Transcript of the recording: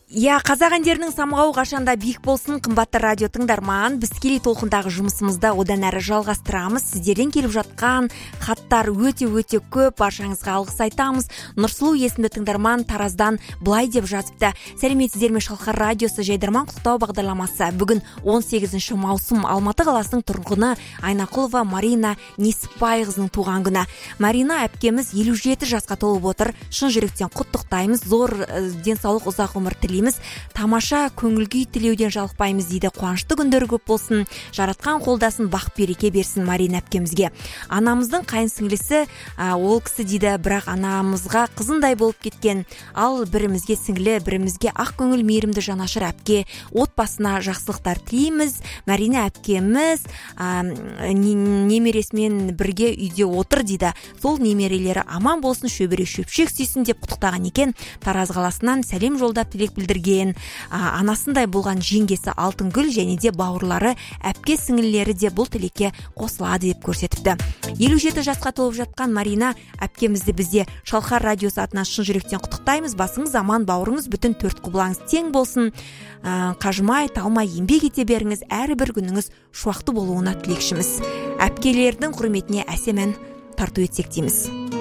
Қазақ әндерінің самғауы қашанда биік болсын, қымбатты радио тыңдарман. Біз тікелей толқындағы жұмысымызды одан әрі жалғастырамыз. Сіздерден келіп жатқан хаттар өте көп. Баршаңызға алғыс айтамыз. Нұрсұлу есімді тыңдарман Тараздан былай деп жазыпты: сәлеметсіздер ме, Шалқар радиосы жайдарман құттықтау бағдарламасы. Бүгін 18 маусым, Алматы қаласының тұрғыны Айнақұлова Марина Несіпбайқызының туған күні. Марина әпкеміз 57 жасқа толып отыр. Шын жүректен құттықтаймыз. Зор денсаулық, ұзақ ғұмыр тілейміз. Тамаша көңіл-күй тілеуден жалықпаймыз дейді. Қуанышты күндер көп болсын, жаратқан қолдасын, бақ-береке берсін Марина әпкемізге. Анамыздың қайынсіңлісі, ол кісі дейді, бірақ анамызға қызындай болып кеткен. Ал бірімізге сіңлі, бірімізге ақ көңіл, мейірімді жанашыр әпке, отбасына жақсылықтар тілейміз. Марина әпкеміз немересімен бірге үйде отыр дейді. Сол немерелері аман болсын, шөбере шөпшек сүйсін деп құттықтаған екен. Тараз қаласынан сәлем жолдап тілек білдірген. Анасындай болған жеңгесі Алтынгүл және де бауырлары, әпке сіңілілері де бұл тілекке қосылады деп көрсетіпті. 57 жасқа толып жатқан Марина әпкемізді бізде Шалқар радиосы атынан шын жүректен құттықтаймыз. Басыңыз аман, бауырыңыз бүтін, төрт құбылаңыз тең болсын. Қажымай, талмай еңбек ете беріңіз. Әрбір күніңіз шуақты болуына тілекшіміз. Әпкелердің құрметіне әсем ән тарту етсек дейміз.